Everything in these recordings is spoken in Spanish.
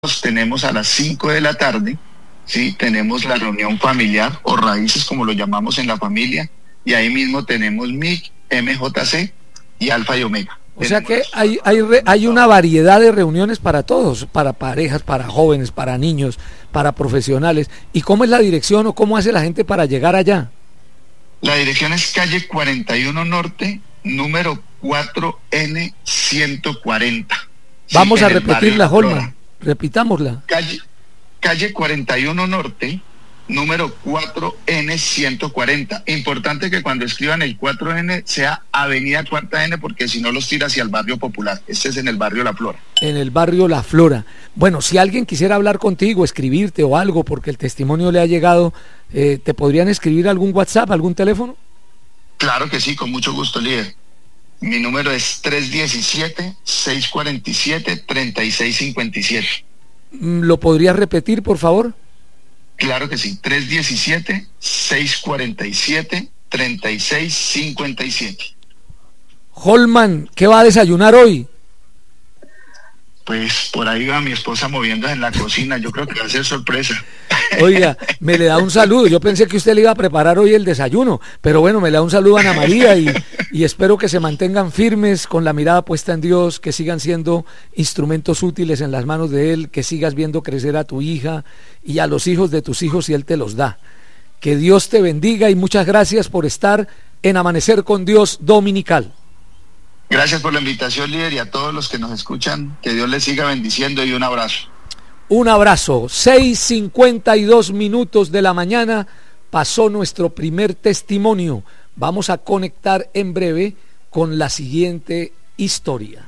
tenemos a las 5 de la tarde, ¿sí? Tenemos la reunión familiar o raíces, como lo llamamos en la familia, y ahí mismo tenemos MIC, MJC y Alfa y Omega. O sea que hay una variedad de reuniones para todos, para parejas, para jóvenes, para niños, para profesionales. ¿Y cómo es la dirección o cómo hace la gente para llegar allá? La dirección es calle 41 Norte, número 4N 140. Vamos sí, a repetirla, Holman. Repitámosla. Calle 41 Norte, número 4N 140. Importante que cuando escriban el 4N sea Avenida Cuarta N, porque si no los tira hacia el barrio Popular. Este es en el barrio La Flora. En el barrio La Flora. Bueno, si alguien quisiera hablar contigo, escribirte o algo, porque el testimonio le ha llegado, ¿te podrían escribir algún WhatsApp, algún teléfono? Claro que sí, con mucho gusto, líder. Mi número es 317-647-3657. ¿Lo podrías repetir, por favor? Claro que sí, 317-647-3657. Holman, ¿qué va a desayunar hoy? Pues por ahí va mi esposa moviéndose en la cocina, yo creo que va a ser sorpresa. Oiga, me le da un saludo, yo pensé que usted le iba a preparar hoy el desayuno, pero bueno, me le da un saludo a Ana María y espero que se mantengan firmes con la mirada puesta en Dios, que sigan siendo instrumentos útiles en las manos de Él, que sigas viendo crecer a tu hija y a los hijos de tus hijos si Él te los da. Que Dios te bendiga y muchas gracias por estar en Amanecer con Dios Dominical. Gracias por la invitación, líder, y a todos los que nos escuchan, que Dios les siga bendiciendo y un abrazo. Un abrazo. 6:52 de la mañana pasó nuestro primer testimonio. Vamos a conectar en breve con la siguiente historia.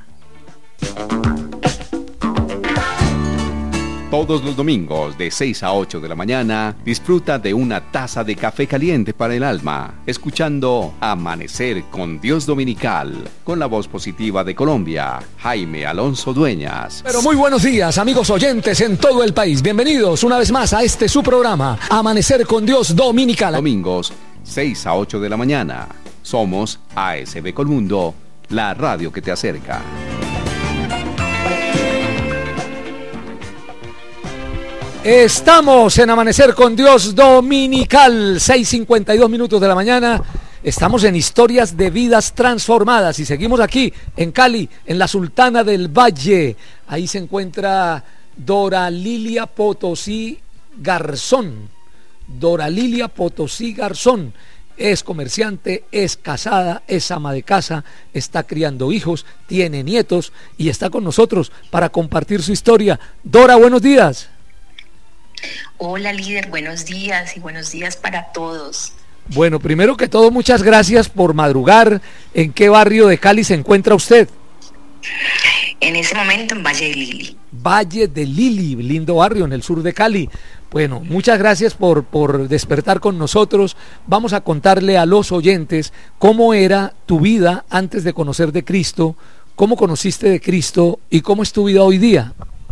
Todos los domingos de 6 a 8 de la mañana disfruta de una taza de café caliente para el alma, escuchando Amanecer con Dios Dominical, con la voz positiva de Colombia, Jaime Alonso Dueñas. Pero muy buenos días, amigos oyentes en todo el país. Bienvenidos una vez más a este su programa, Amanecer con Dios Dominical. Domingos, 6 a 8 de la mañana. Somos ASB Colmundo, la radio que te acerca. Estamos en Amanecer con Dios Dominical, 6:52 de la mañana. Estamos en Historias de Vidas Transformadas y seguimos aquí en Cali, en la Sultana del Valle. Ahí se encuentra Dora Lilia Potosí Garzón. Dora Lilia Potosí Garzón es comerciante, es casada, es ama de casa, está criando hijos, tiene nietos y está con nosotros para compartir su historia. Dora, buenos días. Hola, líder, buenos días y buenos días para todos. Bueno, primero que todo, muchas gracias por madrugar. ¿En qué barrio de Cali se encuentra usted? En ese momento en Valle de Lili. Valle de Lili, lindo barrio en el sur de Cali. Bueno, muchas gracias por despertar con nosotros. Vamos a contarle a los oyentes cómo era tu vida antes de conocer de Cristo, cómo conociste de Cristo y cómo es tu vida hoy día.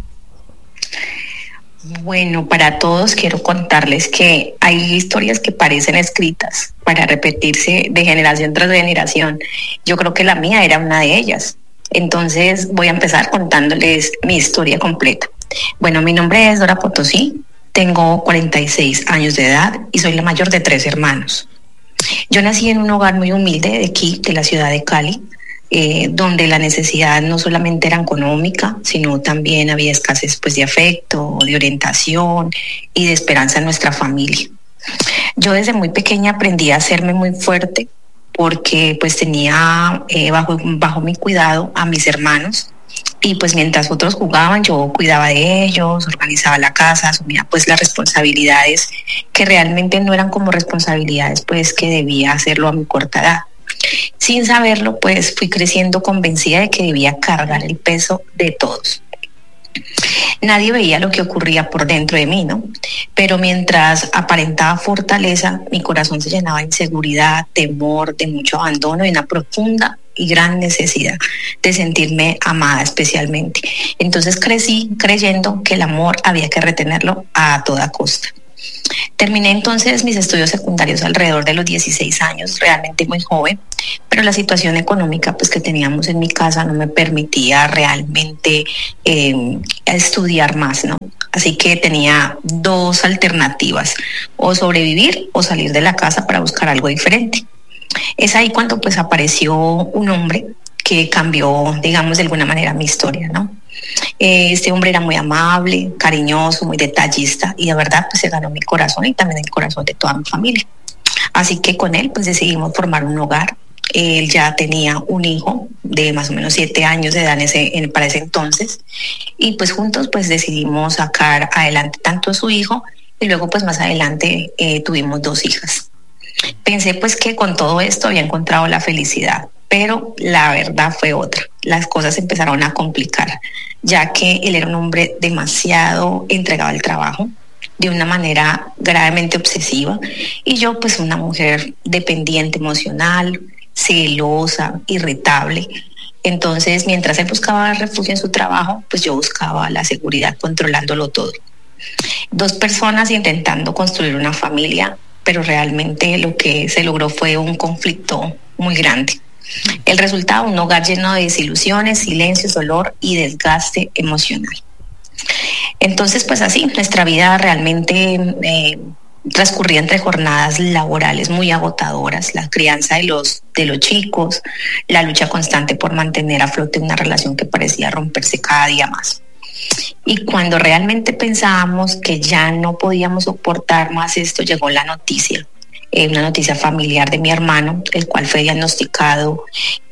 Bueno, para todos quiero contarles que hay historias que parecen escritas para repetirse de generación tras generación. Yo creo que la mía era una de ellas. Entonces voy a empezar contándoles mi historia completa. Bueno, mi nombre es Dora Potosí, tengo 46 años de edad y soy la mayor de 3 hermanos. Yo nací en un hogar muy humilde de aquí, de la ciudad de Cali, donde la necesidad no solamente era económica, sino también había escasez pues de afecto, de orientación y de esperanza en nuestra familia. Yo desde muy pequeña aprendí a hacerme muy fuerte porque pues tenía bajo mi cuidado a mis hermanos y pues mientras otros jugaban yo cuidaba de ellos, organizaba la casa, asumía pues las responsabilidades que realmente no eran como responsabilidades pues que debía hacerlo a mi corta edad. Sin saberlo, pues fui creciendo convencida de que debía cargar el peso de todos. Nadie veía lo que ocurría por dentro de mí, ¿no? Pero mientras aparentaba fortaleza, mi corazón se llenaba de inseguridad, temor, de mucho abandono y una profunda y gran necesidad de sentirme amada especialmente. Entonces crecí creyendo que el amor había que retenerlo a toda costa. Terminé entonces mis estudios secundarios alrededor de los 16 años, realmente muy joven, pero la situación económica pues que teníamos en mi casa no me permitía realmente estudiar más, ¿no? Así que tenía dos alternativas, o sobrevivir o salir de la casa para buscar algo diferente. Es ahí cuando pues apareció un hombre que cambió, digamos, de alguna manera mi historia, ¿no? Este hombre era muy amable, cariñoso, muy detallista y de verdad pues se ganó mi corazón y también el corazón de toda mi familia. Así que con él pues decidimos formar un hogar. Él ya tenía un hijo de más o menos 7 años de edad para ese entonces y pues juntos pues decidimos sacar adelante tanto a su hijo y luego pues más adelante tuvimos 2 hijas. Pensé pues que con todo esto había encontrado la felicidad, pero la verdad fue otra. Las cosas empezaron a complicar, ya que él era un hombre demasiado entregado al trabajo, de una manera gravemente obsesiva, y yo pues una mujer dependiente emocional, celosa, irritable. Entonces, mientras él buscaba refugio en su trabajo, pues yo buscaba la seguridad controlándolo todo. 2 personas intentando construir una familia, pero realmente lo que se logró fue un conflicto muy grande. El resultado, un hogar lleno de desilusiones, silencios, dolor y desgaste emocional. Entonces, pues así, nuestra vida realmente transcurría entre jornadas laborales muy agotadoras, la crianza de los chicos, la lucha constante por mantener a flote una relación que parecía romperse cada día más. Y cuando realmente pensábamos que ya no podíamos soportar más esto, llegó la noticia. Una noticia familiar de mi hermano, el cual fue diagnosticado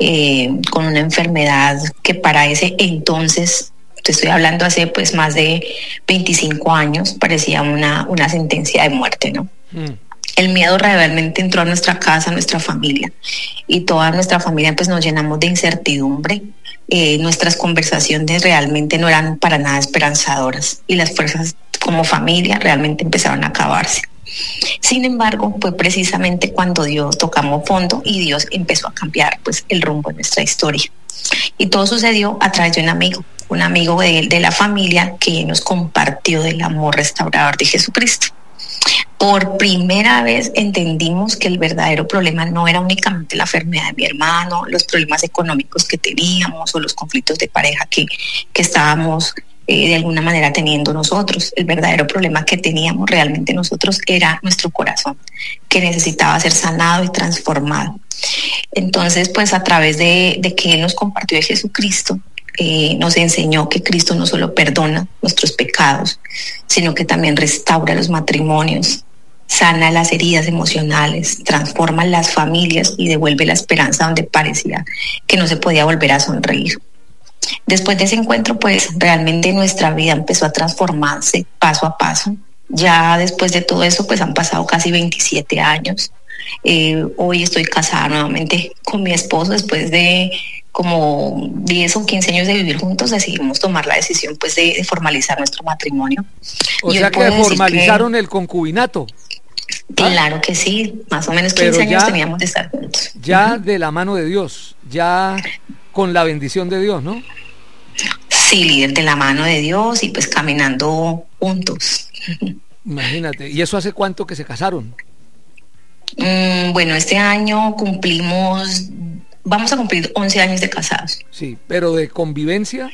con una enfermedad que para ese entonces, te estoy hablando hace pues más de 25 años, parecía una sentencia de muerte, ¿no? El miedo realmente entró a nuestra casa, a nuestra familia, y toda nuestra familia pues nos llenamos de incertidumbre. Nuestras conversaciones realmente no eran para nada esperanzadoras y las fuerzas como familia realmente empezaron a acabarse. Sin embargo, fue precisamente cuando Dios tocamos fondo y Dios empezó a cambiar pues el rumbo de nuestra historia. Y todo sucedió a través de un amigo de la familia que nos compartió del amor restaurador de Jesucristo. Por primera vez entendimos que el verdadero problema no era únicamente la enfermedad de mi hermano, los problemas económicos que teníamos o los conflictos de pareja que estábamos de alguna manera teniendo nosotros. El verdadero problema que teníamos realmente nosotros era nuestro corazón, que necesitaba ser sanado y transformado. Entonces, pues a través de que Él nos compartió de Jesucristo, nos enseñó que Cristo no solo perdona nuestros pecados, sino que también restaura los matrimonios, sana las heridas emocionales, transforma las familias y devuelve la esperanza donde parecía que no se podía volver a sonreír. Después de ese encuentro, pues realmente nuestra vida empezó a transformarse paso a paso. Ya después de todo eso, pues han pasado casi 27 años. Hoy estoy casada nuevamente con mi esposo. Después de como 10 o 15 años de vivir juntos, decidimos tomar la decisión pues de formalizar nuestro matrimonio. O sea que formalizaron el concubinato. Claro que sí, más o menos 15 años teníamos de estar juntos. Ya de la mano de Dios, ya con la bendición de Dios, ¿no? Sí, líder, de la mano de Dios y pues caminando juntos. Imagínate, ¿y eso hace cuánto que se casaron? Bueno, este año vamos a cumplir 11 años de casados. Sí, pero de convivencia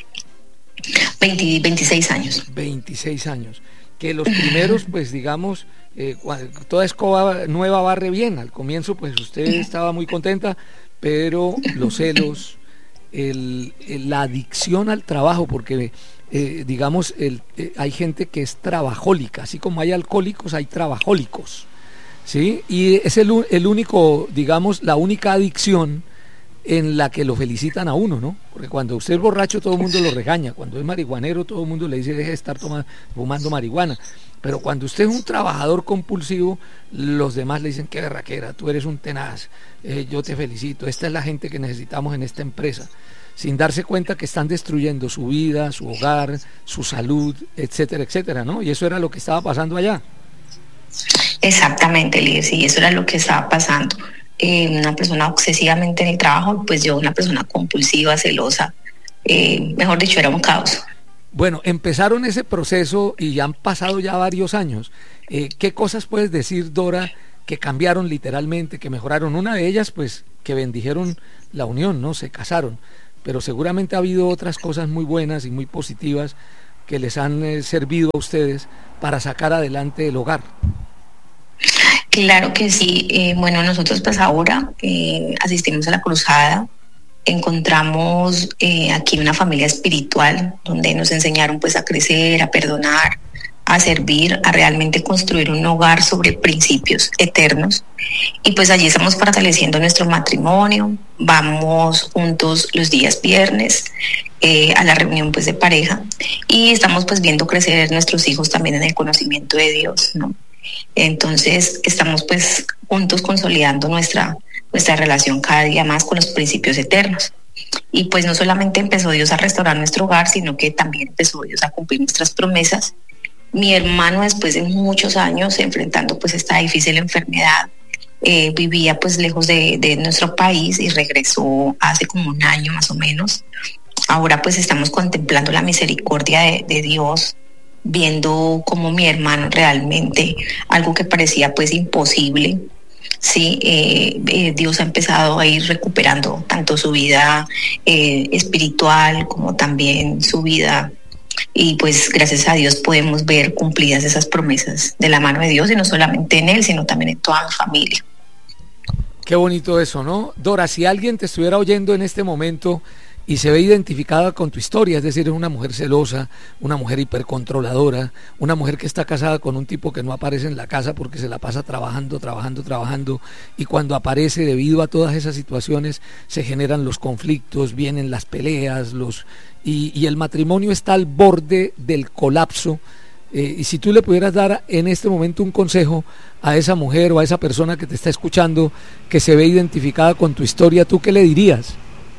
26 años. 26 años. Que los primeros, pues digamos, toda escoba nueva barre bien. Al comienzo, pues usted estaba muy contenta, pero los celos, la adicción al trabajo, porque digamos, hay gente que es trabajólica, así como hay alcohólicos, hay trabajólicos, ¿sí? Y es el único, digamos, la única adicción en la que lo felicitan a uno, ¿no? Porque cuando usted es borracho todo el mundo lo regaña, cuando es marihuanero todo el mundo le dice deje de estar fumando marihuana, pero cuando usted es un trabajador compulsivo, los demás le dicen qué berraquera, tú eres un tenaz, yo te felicito, esta es la gente que necesitamos en esta empresa, sin darse cuenta que están destruyendo su vida, su hogar, su salud, etcétera, etcétera, ¿no? Y eso era lo que estaba pasando allá. Exactamente, líder, sí, eso era lo que estaba pasando. Una persona obsesivamente en el trabajo, pues yo una persona compulsiva, celosa, mejor dicho, era un caos. Bueno, empezaron ese proceso y ya han pasado ya varios años. ¿Qué cosas puedes decir, Dora, que cambiaron literalmente, que mejoraron? Una de ellas, pues, que bendijeron la unión, ¿no? Se casaron. Pero seguramente ha habido otras cosas muy buenas y muy positivas que les han servido a ustedes para sacar adelante el hogar. Claro que sí. Bueno, nosotros pues ahora asistimos a la cruzada. Encontramos aquí una familia espiritual donde nos enseñaron pues a crecer, a perdonar, a servir, a realmente construir un hogar sobre principios eternos. Y pues allí estamos fortaleciendo nuestro matrimonio. Vamos juntos los días viernes a la reunión pues de pareja y estamos pues viendo crecer nuestros hijos también en el conocimiento de Dios, ¿no? Entonces estamos pues juntos consolidando nuestra relación cada día más con los principios eternos. Y pues no solamente empezó Dios a restaurar nuestro hogar, sino que también empezó Dios a cumplir nuestras promesas. Mi hermano, después de muchos años enfrentando pues esta difícil enfermedad, vivía pues lejos de nuestro país y regresó hace como un año más o menos. Ahora pues estamos contemplando la misericordia de Dios, viendo cómo mi hermano realmente, algo que parecía pues imposible, sí, Dios ha empezado a ir recuperando tanto su vida espiritual como también su vida, y pues gracias a Dios podemos ver cumplidas esas promesas de la mano de Dios, y no solamente en él, sino también en toda mi familia. Qué bonito eso, ¿no? Dora, si alguien te estuviera oyendo en este momento y se ve identificada con tu historia, es decir, es una mujer celosa, una mujer hipercontroladora, una mujer que está casada con un tipo que no aparece en la casa porque se la pasa trabajando, y cuando aparece, debido a todas esas situaciones, se generan los conflictos, vienen las peleas, y el matrimonio está al borde del colapso. Y si tú le pudieras dar en este momento un consejo a esa mujer o a esa persona que te está escuchando, que se ve identificada con tu historia, ¿tú qué le dirías?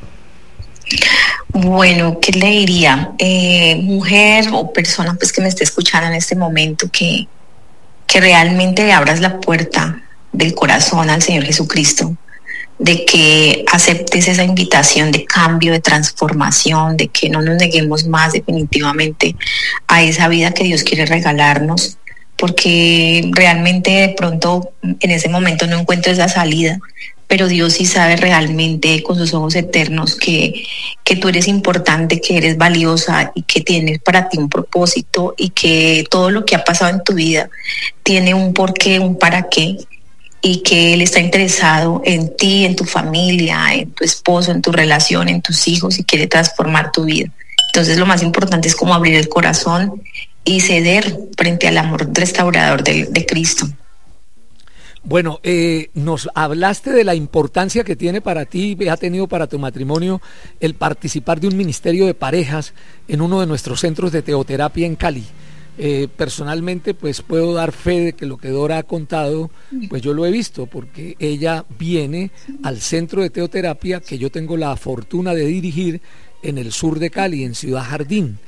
Bueno, ¿qué le diría? Mujer o persona pues que me esté escuchando en este momento, que realmente abras la puerta del corazón al Señor Jesucristo, de que aceptes esa invitación de cambio, de transformación, de que no nos neguemos más definitivamente a esa vida que Dios quiere regalarnos, porque realmente de pronto en ese momento no encuentro esa salida, pero Dios sí sabe realmente con sus ojos eternos que tú eres importante, que eres valiosa y que tienes para ti un propósito, y que todo lo que ha pasado en tu vida tiene un porqué, un para qué, y que Él está interesado en ti, en tu familia, en tu esposo, en tu relación, en tus hijos, y quiere transformar tu vida. Entonces lo más importante es como abrir el corazón y ceder frente al amor restaurador de Cristo. Bueno, nos hablaste de la importancia que tiene para ti, ha tenido para tu matrimonio, el participar de un ministerio de parejas en uno de nuestros centros de teoterapia en Cali. Personalmente pues puedo dar fe de que lo que Dora ha contado pues yo lo he visto, porque ella viene al centro de teoterapia que yo tengo la fortuna de dirigir en el sur de Cali, en Ciudad Jardín.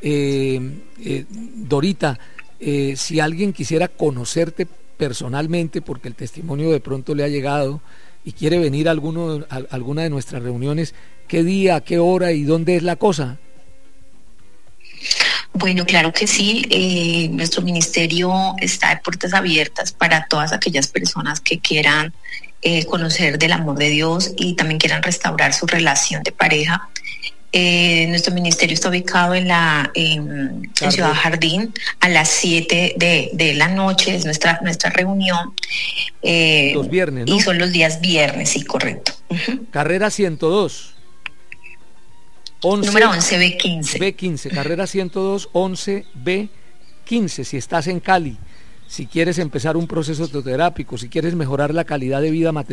Dorita, si alguien quisiera conocerte personalmente, porque el testimonio de pronto le ha llegado y quiere venir a alguna de nuestras reuniones, ¿qué día, qué hora y dónde es la cosa? Bueno, claro que sí. Nuestro ministerio está de puertas abiertas para todas aquellas personas que quieran conocer del amor de Dios y también quieran restaurar su relación de pareja. Nuestro ministerio está ubicado en Ciudad Jardín a las 7 de la noche, es nuestra reunión. Los viernes, ¿no? Y son los días viernes, sí, correcto. Carrera 102. Número 11B15. B15, carrera 102, 11B15. Si estás en Cali, si quieres empezar un proceso teoterápico, si quieres mejorar la calidad de vida matrimonial,